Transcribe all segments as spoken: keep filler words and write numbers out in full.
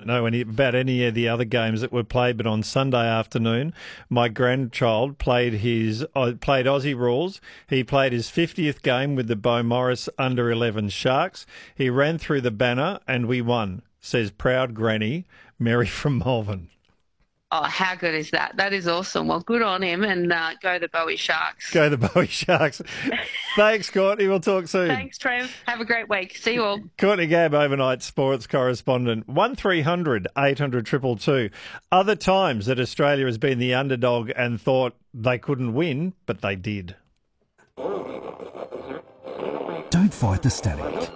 know any, about any of the other games that were played, but on Sunday afternoon, my grandchild played his uh, played Aussie rules. He played his fiftieth game with the Beau Morris under eleven Sharks. He ran through the banner and we won, says proud granny Mary from Malvern. Oh, how good is that? That is awesome. Well, good on him, and uh, go the Bowie Sharks. Go the Bowie Sharks. Thanks, Courtney. We'll talk soon. Thanks, Trev. Have a great week. See you all. Courtney Gabb, overnight sports correspondent. one three hundred eight hundred two two two. Other times that Australia has been the underdog and thought they couldn't win, but they did. Don't fight the static.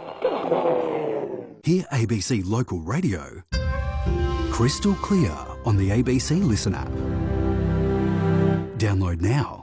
Hear A B C Local Radio crystal clear on the A B C Listen app. Download now.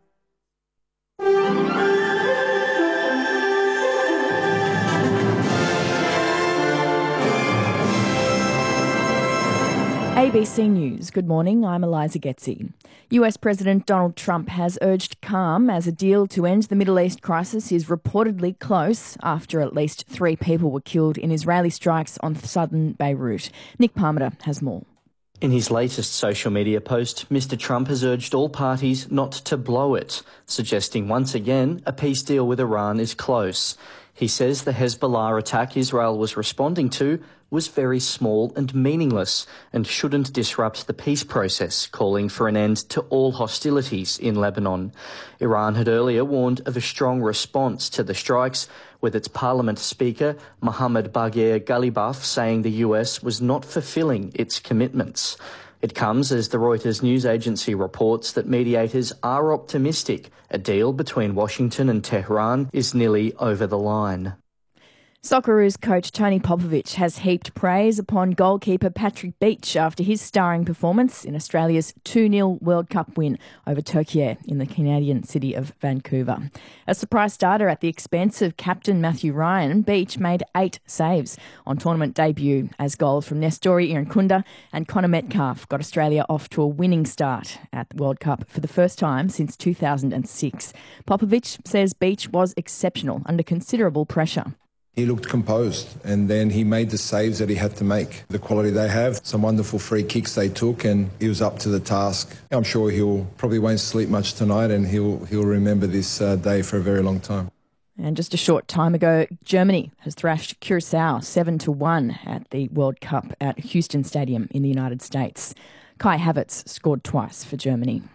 A B C News. Good morning, I'm Eliza Getzi. U S President Donald Trump has urged calm as a deal to end the Middle East crisis is reportedly close after at least three people were killed in Israeli strikes on southern Beirut. Nick Parmenter has more. In his latest social media post, Mister Trump has urged all parties not to blow it, suggesting once again a peace deal with Iran is close. He says the Hezbollah attack Israel was responding to was very small and meaningless and shouldn't disrupt the peace process, calling for an end to all hostilities in Lebanon. Iran had earlier warned of a strong response to the strikes, with its parliament speaker, Mohammad Bagher Ghalibaf, saying the U S was not fulfilling its commitments. It comes as the Reuters news agency reports that mediators are optimistic a deal between Washington and Tehran is nearly over the line. Socceroos coach Tony Popovic has heaped praise upon goalkeeper Patrick Beach after his starring performance in Australia's two nil World Cup win over Turkey in the Canadian city of Vancouver. A surprise starter at the expense of captain Matthew Ryan, Beach made eight saves on tournament debut as goals from Nestori Irankunda and Connor Metcalfe got Australia off to a winning start at the World Cup for the first time since two thousand six. Popovic says Beach was exceptional under considerable pressure. He looked composed and then he made the saves that he had to make. The quality they have, some wonderful free kicks they took, and he was up to the task. I'm sure he'll probably won't sleep much tonight and he'll he'll remember this uh, day for a very long time. And just a short time ago, Germany has thrashed Curacao seven to one at the World Cup at Houston Stadium in the United States. Kai Havertz scored twice for Germany.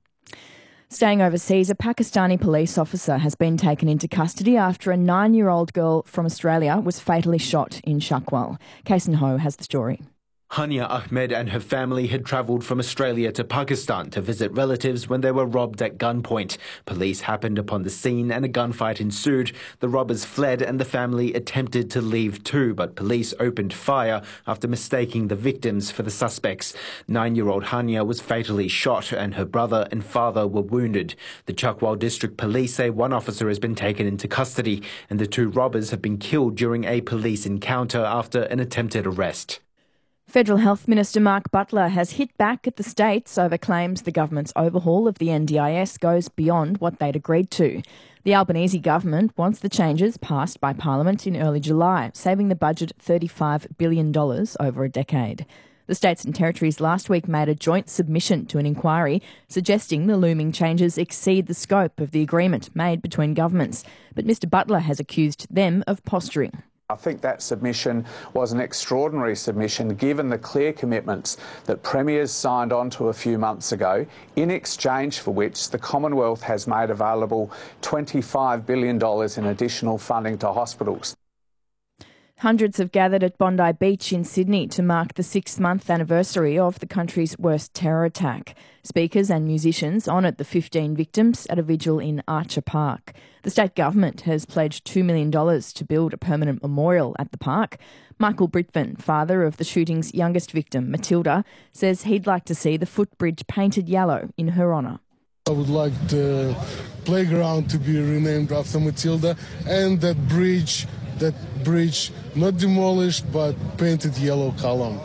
Staying overseas, a Pakistani police officer has been taken into custody after a nine-year-old girl from Australia was fatally shot in Shakwal. Kason Ho has the story. Hania Ahmed and her family had travelled from Australia to Pakistan to visit relatives when they were robbed at gunpoint. Police happened upon the scene and a gunfight ensued. The robbers fled and the family attempted to leave too, but police opened fire after mistaking the victims for the suspects. Nine-year-old Hania was fatally shot and her brother and father were wounded. The Chakwal District Police say one officer has been taken into custody and the two robbers have been killed during a police encounter after an attempted arrest. Federal Health Minister Mark Butler has hit back at the states over claims the government's overhaul of the N D I S goes beyond what they'd agreed to. The Albanese government wants the changes passed by Parliament in early July, saving the budget thirty-five billion dollars over a decade. The states and territories last week made a joint submission to an inquiry suggesting the looming changes exceed the scope of the agreement made between governments. But Mr Butler has accused them of posturing. I think that submission was an extraordinary submission given the clear commitments that Premiers signed on to a few months ago, in exchange for which the Commonwealth has made available twenty-five billion dollars in additional funding to hospitals. Hundreds have gathered at Bondi Beach in Sydney to mark the six-month anniversary of the country's worst terror attack. Speakers and musicians honoured the fifteen victims at a vigil in Archer Park. The state government has pledged two million dollars to build a permanent memorial at the park. Michael Britvan, father of the shooting's youngest victim, Matilda, says he'd like to see the footbridge painted yellow in her honour. I would like the playground to be renamed after Matilda and that bridge, that bridge not demolished but painted yellow column.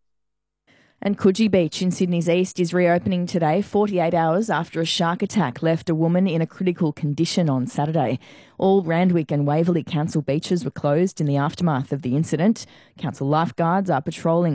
And Coogee Beach in Sydney's east is reopening today, forty-eight hours after a shark attack left a woman in a critical condition on Saturday. All Randwick and Waverley Council beaches were closed in the aftermath of the incident. Council lifeguards are patrolling